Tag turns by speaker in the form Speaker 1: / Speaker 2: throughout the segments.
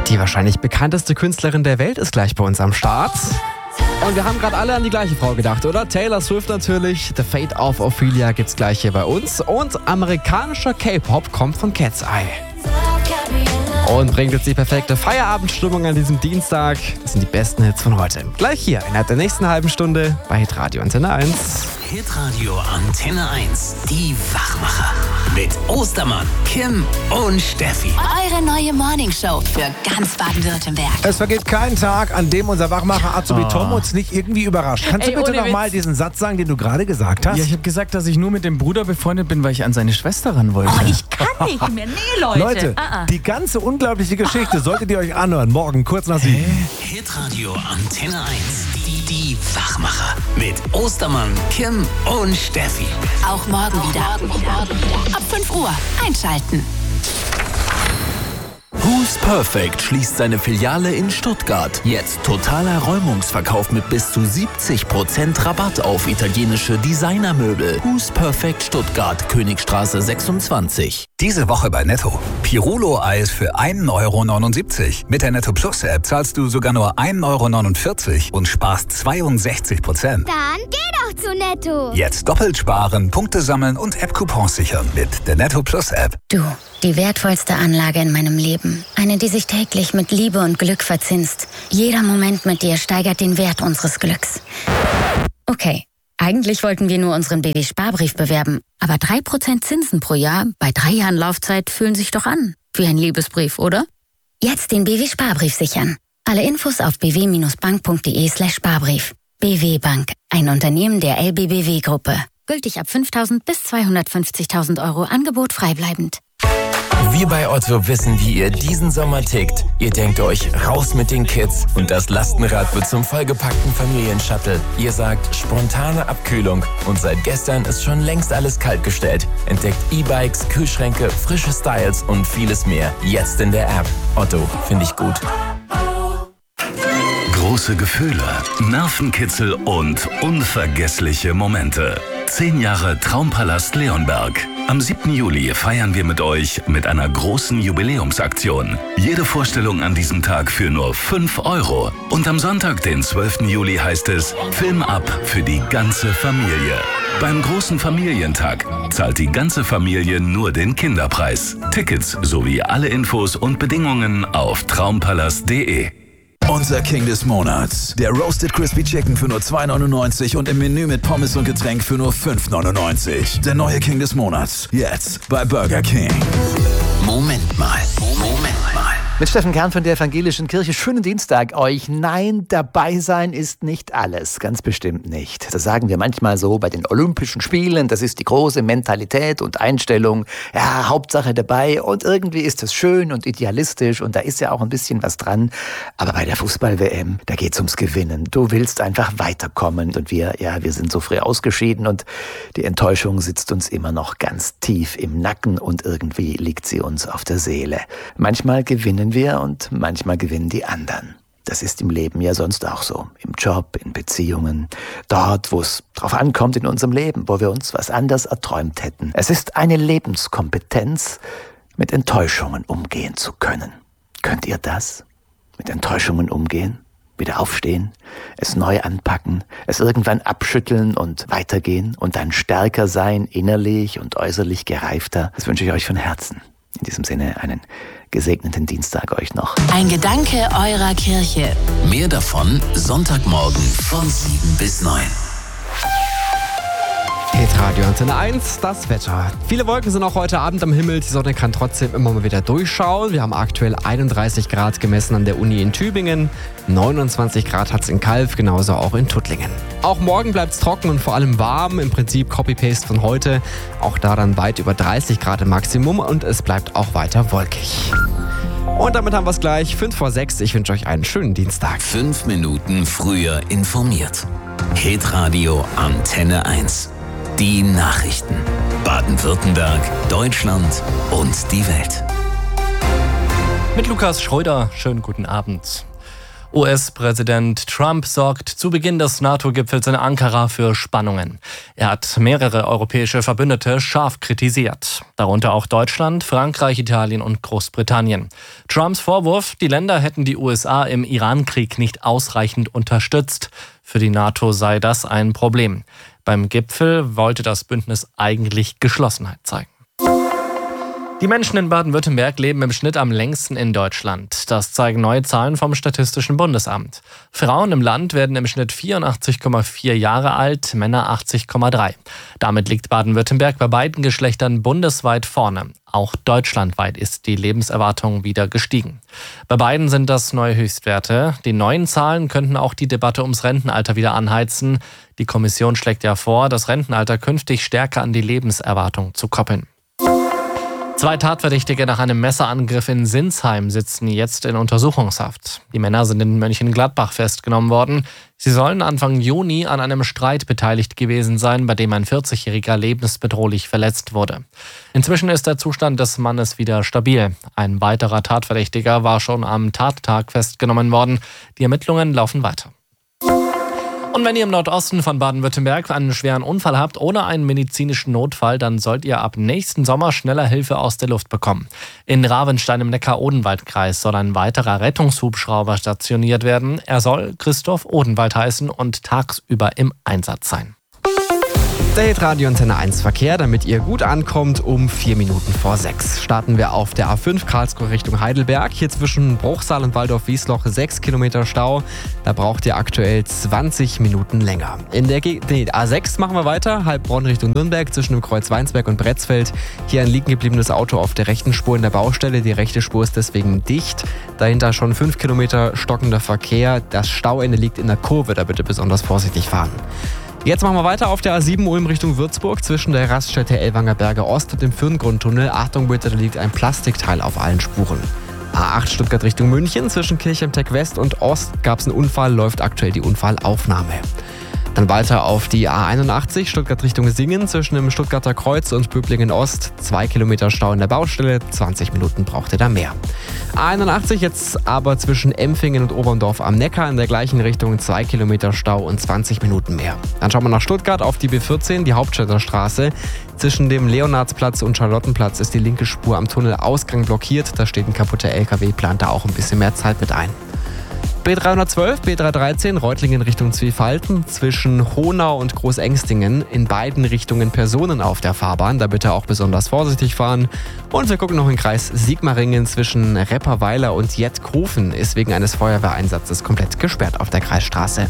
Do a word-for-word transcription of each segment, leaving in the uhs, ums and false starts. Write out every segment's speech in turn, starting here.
Speaker 1: Die wahrscheinlich bekannteste Künstlerin der Welt ist gleich bei uns am Start. Und wir haben gerade alle an die gleiche Frau gedacht, oder? Taylor Swift natürlich. The Fate of Ophelia gibt's gleich hier bei uns. Und amerikanischer K-Pop kommt von Cat's Eye. Und bringt jetzt die perfekte Feierabendstimmung an diesem Dienstag. Das sind die besten Hits von heute. Gleich hier innerhalb der nächsten halben Stunde bei Hitradio Antenne eins.
Speaker 2: Hitradio Antenne eins. Die Wachmacher. Mit Ostermann, Kim und Steffi.
Speaker 3: Eure neue Morningshow für ganz Baden-Württemberg.
Speaker 4: Es vergeht kein Tag, an dem unser Wachmacher Azubi oh. Tom uns nicht irgendwie überrascht. Kannst Ey, du bitte nochmal diesen Satz sagen, den du gerade gesagt hast?
Speaker 5: Ja, ich habe gesagt, dass ich nur mit dem Bruder befreundet bin, weil ich an seine Schwester ran wollte.
Speaker 3: Oh, ich kann nicht mehr. Nee, Leute.
Speaker 4: Leute, ah, ah. die ganze unglaubliche Geschichte solltet ihr euch anhören. Morgen kurz nach sieben.
Speaker 2: Hitradio Antenne eins. Die, die Wachmacher. Mit Ostermann, Kim und Steffi.
Speaker 3: Auch morgen wieder. Morgen wieder. Ab fünf Uhr einschalten.
Speaker 6: Who's Perfect schließt seine Filiale in Stuttgart. Jetzt totaler Räumungsverkauf mit bis zu siebzig Prozent Rabatt auf italienische Designermöbel. Who's Perfect Stuttgart, Königstraße sechsundzwanzig.
Speaker 7: Diese Woche bei Netto. Pirulo-Eis für ein Euro neunundsiebzig. Mit der Netto Plus App zahlst du sogar nur ein Euro neunundvierzig und sparst zweiundsechzig Prozent.
Speaker 8: Dann geh doch zu Netto.
Speaker 7: Jetzt doppelt sparen, Punkte sammeln und App-Coupons sichern mit der Netto Plus App.
Speaker 9: Du, die wertvollste Anlage in meinem Leben. Eine, die sich täglich mit Liebe und Glück verzinst. Jeder Moment mit dir steigert den Wert unseres Glücks. Okay, eigentlich wollten wir nur unseren B W-Sparbrief bewerben. Aber drei Prozent Zinsen pro Jahr bei drei Jahren Laufzeit fühlen sich doch an. Wie ein Liebesbrief, oder? Jetzt den B W-Sparbrief sichern. Alle Infos auf b w bank punkt d e slash Sparbrief. B W Bank, ein Unternehmen der L B B W-Gruppe. Gültig ab fünftausend bis zweihundertfünfzigtausend Euro, Angebot freibleibend.
Speaker 10: Wir bei Otto wissen, wie ihr diesen Sommer tickt. Ihr denkt euch, raus mit den Kids und das Lastenrad wird zum vollgepackten Familienshuttle. Ihr sagt, spontane Abkühlung und seit gestern ist schon längst alles kaltgestellt. Entdeckt E-Bikes, Kühlschränke, frische Styles und vieles mehr. Jetzt in der App. Otto, finde ich gut.
Speaker 11: Große Gefühle, Nervenkitzel und unvergessliche Momente. Zehn Jahre Traumpalast Leonberg. Am siebten Juli feiern wir mit euch mit einer großen Jubiläumsaktion. Jede Vorstellung an diesem Tag für nur fünf Euro. Und am Sonntag, den zwölften Juli, heißt es Film ab für die ganze Familie. Beim großen Familientag zahlt die ganze Familie nur den Kinderpreis. Tickets sowie alle Infos und Bedingungen auf traumpalast punkt de.
Speaker 12: Unser King des Monats. Der Roasted Crispy Chicken für nur zwei neunundneunzig und im Menü mit Pommes und Getränk für nur fünf neunundneunzig. Der neue King des Monats. Jetzt bei Burger King.
Speaker 2: Moment mal. Moment mal.
Speaker 13: Mit Steffen Kern von der Evangelischen Kirche. Schönen Dienstag euch. Nein, dabei sein ist nicht alles. Ganz bestimmt nicht. Das sagen wir manchmal so bei den Olympischen Spielen. Das ist die große Mentalität und Einstellung. Ja, Hauptsache dabei. Und irgendwie ist es schön und idealistisch. Und da ist ja auch ein bisschen was dran. Aber bei der Fußball-W M, da geht's ums Gewinnen. Du willst einfach weiterkommen. Und wir, ja, wir sind so früh ausgeschieden. Und die Enttäuschung sitzt uns immer noch ganz tief im Nacken. Und irgendwie liegt sie uns auf der Seele. Manchmal gewinnen wir und manchmal gewinnen die anderen. Das ist im Leben ja sonst auch so. Im Job, in Beziehungen, dort, wo es drauf ankommt in unserem Leben, wo wir uns was anders erträumt hätten. Es ist eine Lebenskompetenz, mit Enttäuschungen umgehen zu können. Könnt ihr das? Mit Enttäuschungen umgehen? Wieder aufstehen, es neu anpacken, es irgendwann abschütteln und weitergehen und dann stärker sein, innerlich und äußerlich gereifter. Das wünsche ich euch von Herzen. In diesem Sinne einen gesegneten Dienstag euch noch.
Speaker 3: Ein Gedanke eurer Kirche.
Speaker 2: Mehr davon Sonntagmorgen von sieben bis neun.
Speaker 1: Hitradio Antenne eins, das Wetter. Viele Wolken sind auch heute Abend am Himmel. Die Sonne kann trotzdem immer mal wieder durchschauen. Wir haben aktuell einunddreißig Grad gemessen an der Uni in Tübingen. neunundzwanzig Grad hat es in Calw, genauso auch in Tuttlingen. Auch morgen bleibt es trocken und vor allem warm. Im Prinzip Copy-Paste von heute. Auch da dann weit über dreißig Grad im Maximum und es bleibt auch weiter wolkig. Und damit haben wir es gleich. fünf vor sechs. Ich wünsche euch einen schönen Dienstag.
Speaker 2: Fünf Minuten früher informiert. Hitradio Antenne eins. Die Nachrichten. Baden-Württemberg, Deutschland und die Welt.
Speaker 14: Mit Lukas Schröder, schönen guten Abend. U S-Präsident Trump sorgt zu Beginn des NATO-Gipfels in Ankara für Spannungen. Er hat mehrere europäische Verbündete scharf kritisiert, darunter auch Deutschland, Frankreich, Italien und Großbritannien. Trumps Vorwurf, die Länder hätten die U S A im Iran-Krieg nicht ausreichend unterstützt. Für die NATO sei das ein Problem. Beim Gipfel wollte das Bündnis eigentlich Geschlossenheit zeigen. Die Menschen in Baden-Württemberg leben im Schnitt am längsten in Deutschland. Das zeigen neue Zahlen vom Statistischen Bundesamt. Frauen im Land werden im Schnitt vierundachtzig Komma vier Jahre alt, Männer achtzig Komma drei. Damit liegt Baden-Württemberg bei beiden Geschlechtern bundesweit vorne. Auch deutschlandweit ist die Lebenserwartung wieder gestiegen. Bei beiden sind das neue Höchstwerte. Die neuen Zahlen könnten auch die Debatte ums Rentenalter wieder anheizen. Die Kommission schlägt ja vor, das Rentenalter künftig stärker an die Lebenserwartung zu koppeln. Zwei Tatverdächtige nach einem Messerangriff in Sinsheim sitzen jetzt in Untersuchungshaft. Die Männer sind in Mönchengladbach festgenommen worden. Sie sollen Anfang Juni an einem Streit beteiligt gewesen sein, bei dem ein vierzigjähriger lebensbedrohlich verletzt wurde. Inzwischen ist der Zustand des Mannes wieder stabil. Ein weiterer Tatverdächtiger war schon am Tattag festgenommen worden. Die Ermittlungen laufen weiter. Und wenn ihr im Nordosten von Baden-Württemberg einen schweren Unfall habt oder einen medizinischen Notfall, dann sollt ihr ab nächsten Sommer schneller Hilfe aus der Luft bekommen. In Ravenstein im Neckar-Odenwald-Kreis soll ein weiterer Rettungshubschrauber stationiert werden. Er soll Christoph Odenwald heißen und tagsüber im Einsatz sein.
Speaker 1: Der Hitradio Antenne eins Verkehr, damit ihr gut ankommt, um vier Minuten vor sechs. Starten wir auf der A fünf Karlsruhe Richtung Heidelberg. Hier zwischen Bruchsal und Waldorf-Wiesloch sechs Kilometer Stau. Da braucht ihr aktuell zwanzig Minuten länger. In der G- nee, A sechs machen wir weiter. Heilbronn Richtung Nürnberg zwischen dem Kreuz Weinsberg und Bretzfeld. Hier ein liegen gebliebenes Auto auf der rechten Spur in der Baustelle. Die rechte Spur ist deswegen dicht. Dahinter schon fünf Kilometer stockender Verkehr. Das Stauende liegt in der Kurve. Da bitte besonders vorsichtig fahren. Jetzt machen wir weiter auf der A sieben Ulm Richtung Würzburg zwischen der Raststätte Ellwanger Berge Ost und dem Firngrundtunnel. Achtung bitte, da liegt ein Plastikteil auf allen Spuren. A acht Stuttgart Richtung München zwischen Kirchheimteck West und Ost gab es einen Unfall, läuft aktuell die Unfallaufnahme. Dann weiter auf die A einundachtzig Stuttgart Richtung Singen zwischen dem Stuttgarter Kreuz und Böblingen Ost. Zwei Kilometer Stau in der Baustelle, zwanzig Minuten braucht ihr da mehr. A einundachtzig jetzt aber zwischen Empfingen und Oberndorf am Neckar in der gleichen Richtung, zwei Kilometer Stau und zwanzig Minuten mehr. Dann schauen wir nach Stuttgart auf die B vierzehn, die Hauptstädter Straße. Zwischen dem Leonardsplatz und Charlottenplatz ist die linke Spur am Tunnelausgang blockiert. Da steht ein kaputter L K W, plant da auch ein bisschen mehr Zeit mit ein. B dreihundertzwölf, B dreihundertdreizehn, Reutlingen Richtung Zwiefalten, zwischen Honau und Großengstingen, in beiden Richtungen Personen auf der Fahrbahn, da bitte auch besonders vorsichtig fahren. Und wir gucken noch in Kreis Sigmaringen zwischen Repperweiler und Jettkofen, ist wegen eines Feuerwehreinsatzes komplett gesperrt auf der Kreisstraße.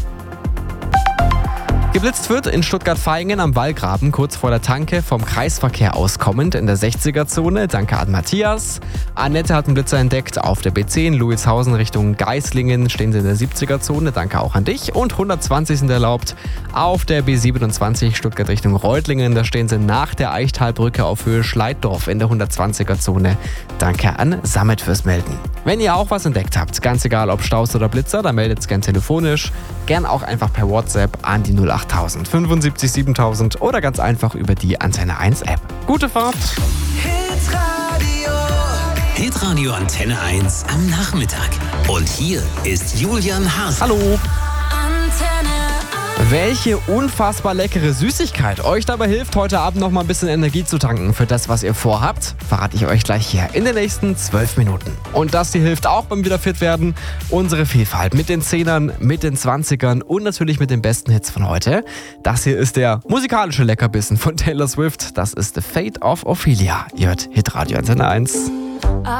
Speaker 1: Geblitzt wird in Stuttgart-Vaihingen am Wallgraben, kurz vor der Tanke, vom Kreisverkehr auskommend in der sechziger-Zone. Danke an Matthias. Annette hat einen Blitzer entdeckt auf der B zehn, Louishausen Richtung Geislingen stehen sie in der siebziger-Zone. Danke auch an dich. Und hundertzwanzig sind erlaubt auf der B siebenundzwanzig Stuttgart Richtung Reutlingen. Da stehen sie nach der Eichtalbrücke auf Höhe Schleiddorf in der hundertzwanziger-Zone. Danke an Samet fürs Melden. Wenn ihr auch was entdeckt habt, ganz egal ob Staus oder Blitzer, dann meldet es gern telefonisch. Gern auch einfach per WhatsApp an die null acht tausend fünfundsiebzig siebentausend oder ganz einfach über die Antenne eins App. Gute Fahrt!
Speaker 2: Hitradio. Hitradio Antenne eins am Nachmittag. Und hier ist Julian Haas.
Speaker 1: Hallo! Welche unfassbar leckere Süßigkeit euch dabei hilft, heute Abend noch mal ein bisschen Energie zu tanken für das, was ihr vorhabt, verrate ich euch gleich hier in den nächsten zwölf Minuten. Und das hier hilft auch beim Wiederfitwerden. Unsere Vielfalt mit den Zehnern, mit den Zwanzigern und natürlich mit den besten Hits von heute. Das hier ist der musikalische Leckerbissen von Taylor Swift. Das ist The Fate of Ophelia. Ihr hört Hitradio Antenne eins.